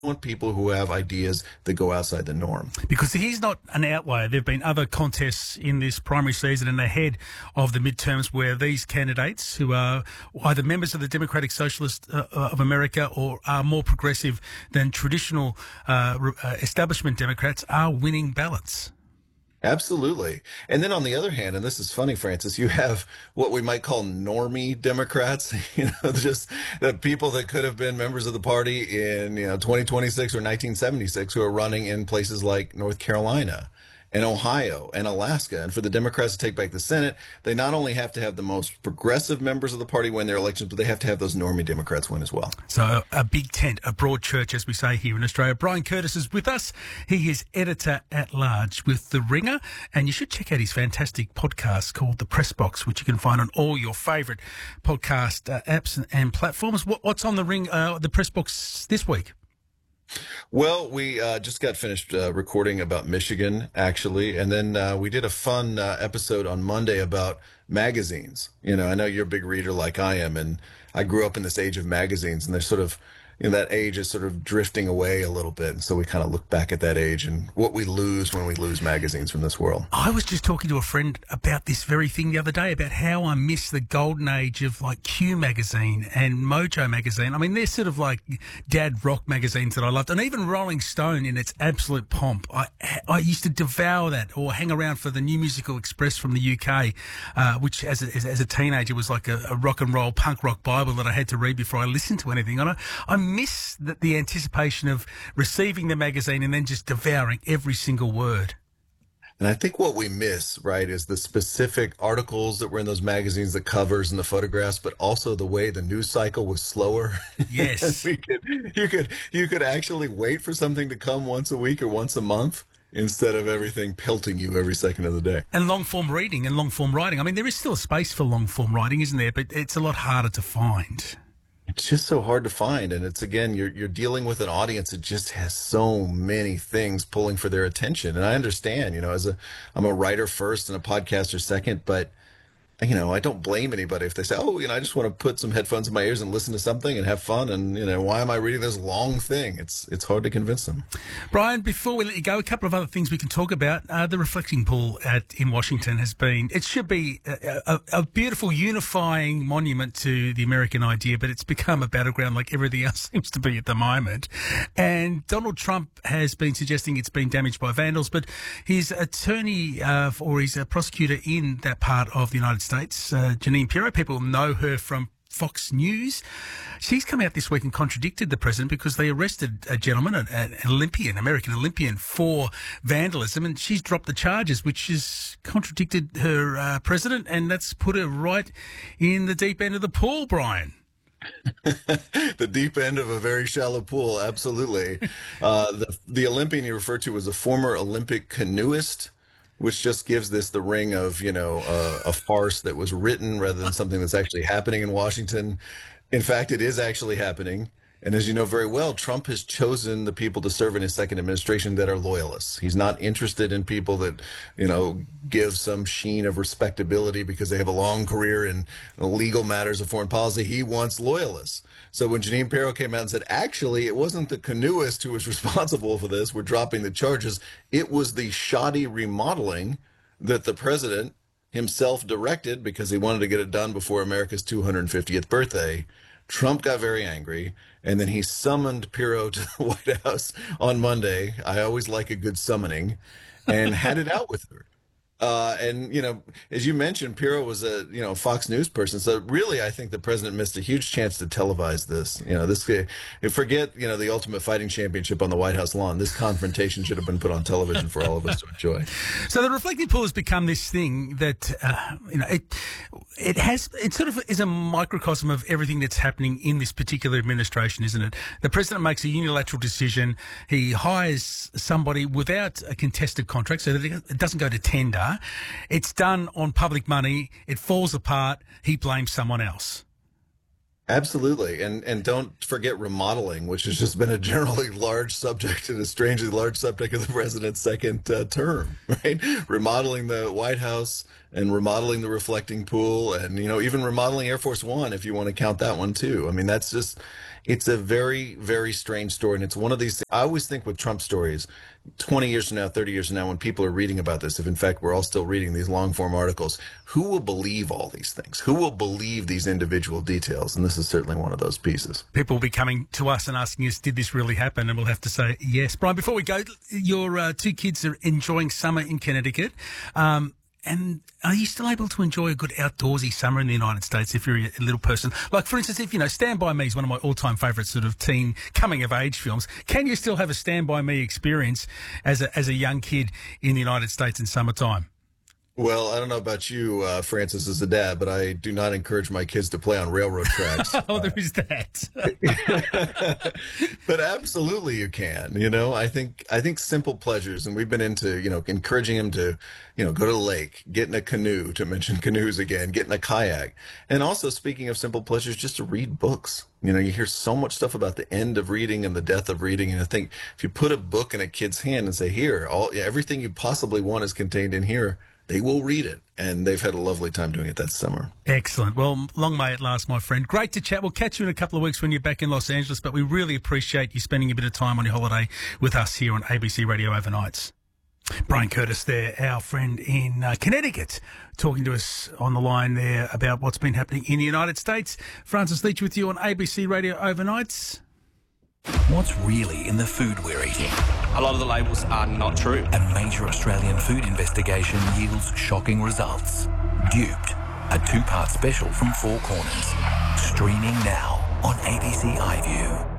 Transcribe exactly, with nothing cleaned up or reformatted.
want people who have ideas that go outside the norm. Because he's not an outlier. There have been other contests in this primary season and ahead of the midterms where these candidates, who are either members of the Democratic Socialist uh, of America or are more progressive than traditional uh, uh, establishment Democrats, are winning ballots. Absolutely. And then on the other hand, and this is funny, Francis, you have what we might call normie Democrats, you know, just the people that could have been members of the party in, you know, twenty twenty-six or nineteen seventy-six who are running in places like North Carolina and Ohio and Alaska. And for the Democrats to take back the Senate, they not only have to have the most progressive members of the party win their elections, but they have to have those normie Democrats win as well. So a big tent, a broad church, as we say here in Australia. Brian Curtis is with us. He is editor-at-large with The Ringer, and you should check out his fantastic podcast called The Press Box, which you can find on all your favourite podcast uh, apps and, and platforms. What, what's on The Ring, uh, The Press Box this week? Well, we uh, just got finished uh, recording about Michigan, actually, and then uh, we did a fun uh, episode on Monday about magazines. You know, I know you're a big reader like I am, and I grew up in this age of magazines, and they're sort of, you know, that age is sort of drifting away a little bit, and so we kind of look back at that age and what we lose when we lose magazines from this world. I was just talking to a friend about this very thing the other day, about how I miss the golden age of like Q magazine and Mojo magazine. I mean, they're sort of like dad rock magazines that I loved, and even Rolling Stone in its absolute pomp. I I used to devour that, or hang around for the New Musical Express from the U K, uh, which as a, as a teenager was like a, a rock and roll punk rock Bible that I had to read before I listened to anything. And I, I miss the, the anticipation of receiving the magazine and then just devouring every single word. And I think what we miss, right, is the specific articles that were in those magazines, the covers and the photographs, but also the way the news cycle was slower. Yes. we could, you could you could actually wait for something to come once a week or once a month instead of everything pelting you every second of the day. And long-form reading and long-form writing. I mean, there is still a space for long-form writing, isn't there? But it's a lot harder to find. It's just so hard to find, and it's, again, you're you're dealing with an audience that just has so many things pulling for their attention. And I understand, you know, as a I'm a writer first and a podcaster second, but you know, I don't blame anybody if they say, oh, you know, I just want to put some headphones in my ears and listen to something and have fun. And, you know, why am I reading this long thing? It's it's hard to convince them. Brian, before we let you go, a couple of other things we can talk about. Uh, the reflecting pool at in Washington has been, it should be a, a, a beautiful unifying monument to the American idea, but it's become a battleground like everything else seems to be at the moment. And Donald Trump has been suggesting it's been damaged by vandals, but his attorney uh, or his uh, prosecutor in that part of the United States, States, uh, Jeanine Pirro, people know her from Fox News. She's come out this week and contradicted the president because they arrested a gentleman, an, an Olympian, American Olympian, for vandalism, and she's dropped the charges, which has contradicted her uh, president, and that's put her right in the deep end of the pool, Brian. The deep end of a very shallow pool, absolutely. Uh, the, the Olympian you referred to was a former Olympic canoeist, which just gives this the ring of, you know, uh, a farce that was written rather than something that's actually happening in Washington. In fact, it is actually happening. And as you know very well, Trump has chosen the people to serve in his second administration that are loyalists. He's not interested in people that, you know, give some sheen of respectability because they have a long career in legal matters of foreign policy. He wants loyalists. So when Jeanine Pirro came out and said, actually, it wasn't the canoeist who was responsible for this, we're dropping the charges, it was the shoddy remodeling that the president himself directed because he wanted to get it done before America's two hundred fiftieth birthday. Trump got very angry, and then he summoned Pirro to the White House on Monday. I always like a good summoning, and had it out with her. Uh, and, you know, as you mentioned, Pirro was a, you know, Fox News person. So really, I think the president missed a huge chance to televise this. You know, this, forget, you know, the Ultimate Fighting Championship on the White House lawn. This confrontation should have been put on television for all of us to enjoy. So the reflecting pool has become this thing that, uh, you know, it, it has, it sort of is a microcosm of everything that's happening in this particular administration, isn't it? The president makes a unilateral decision. He hires somebody without a contested contract so that it doesn't go to tender. It's done on public money. It falls apart. He blames someone else. Absolutely. And and don't forget remodeling, which has just been a generally large subject and a strangely large subject of the president's second uh, term, right? Remodeling the White House and remodeling the reflecting pool and, you know, even remodeling Air Force One, if you want to count that one too. I mean, that's just, It's a very, very strange story. And it's one of these, I always think with Trump stories, twenty years from now, thirty years from now, when people are reading about this, if in fact we're all still reading these long form articles, who will believe all these things? Who will believe these individual details? And this is certainly one of those pieces. People will be coming to us and asking us, did this really happen? And we'll have to say yes. Brian, before we go, your uh, two kids are enjoying summer in Connecticut. Um, And are you still able to enjoy a good outdoorsy summer in the United States if you're a little person? Like, for instance, if, you know, Stand By Me is one of my all-time favourite sort of teen coming-of-age films. Can you still have a Stand By Me experience as a, as a young kid in the United States in summertime? Well, I don't know about you, uh, Francis, as a dad, but I do not encourage my kids to play on railroad tracks. Oh, there is that. But absolutely you can. You know, I think I think simple pleasures, and we've been into, you know, encouraging him to, you know, go to the lake, get in a canoe, to mention canoes again, get in a kayak. And also, speaking of simple pleasures, just to read books. You know, you hear so much stuff about the end of reading and the death of reading. And I think if you put a book in a kid's hand and say, here, all everything you possibly want is contained in here, they will read it, and they've had a lovely time doing it that summer. Excellent. Well, long may it last, my friend. Great to chat. We'll catch you in a couple of weeks when you're back in Los Angeles, but we really appreciate you spending a bit of time on your holiday with us here on A B C Radio Overnights. Brian Curtis there, our friend in uh, Connecticut, talking to us on the line there about what's been happening in the United States. Francis Leach with you on A B C Radio Overnights. What's really in the food we're eating? A lot of the labels are not true. A major Australian food investigation yields shocking results. Duped, a two-part special from Four Corners. Streaming now on A B C iView.